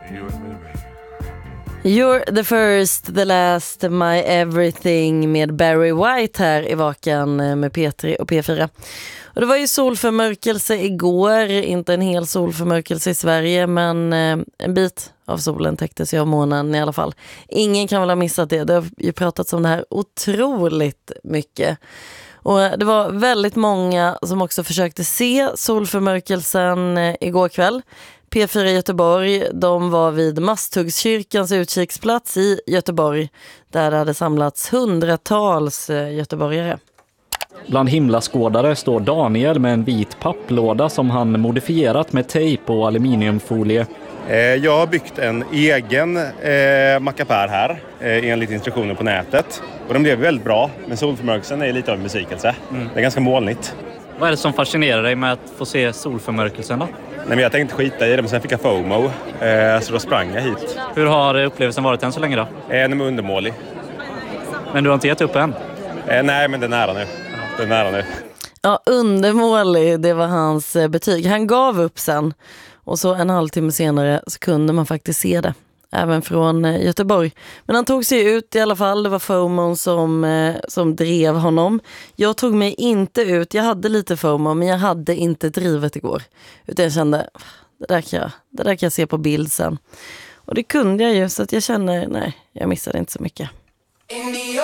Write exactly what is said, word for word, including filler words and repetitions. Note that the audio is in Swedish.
You and me, baby. You're the first, the last, my everything med Barry White här i Vakan med P tre och P fyra. Och det var ju solförmörkelse igår, inte en hel solförmörkelse i Sverige, men en bit av solen täcktes ju av månen i alla fall. Ingen kan väl ha missat det, det har ju pratats om det här otroligt mycket. Och det var väldigt många som också försökte se solförmörkelsen igår kväll. P fyra Göteborg, de var vid Masthuggskyrkans utkiksplats i Göteborg, där det hade samlats hundratals göteborgare. Bland himlaskådare står Daniel med en vit papplåda som han modifierat med tejp och aluminiumfolie. Jag har byggt en egen eh, mackapär här eh, enligt instruktioner på nätet. Och den blev väldigt bra, men solförmörkelsen är lite av en besvikelse. Mm. Det är ganska molnigt. Vad är det som fascinerar dig med att få se solförmörkelsen då? Nej, men jag tänkte skita i det, men sen fick jag FOMO, eh, så då sprang jag hit. Hur har upplevelsen varit än så länge då? Eh, den är undermålig. Men du har inte gett upp än? Eh, nej, men den är nära nu. Den är nära nu. Ja, undermålig, det var hans betyg. Han gav upp sen. Och så en halvtimme senare så kunde man faktiskt se det. Även från Göteborg. Men han tog sig ut i alla fall. Det var FOMO som, som drev honom. Jag tog mig inte ut. Jag hade lite FOMO, men jag hade inte drivet igår. Utan jag kände, det där kan jag, det där kan jag se på bild sen. Och det kunde jag ju, så att jag känner, nej, jag missade inte så mycket.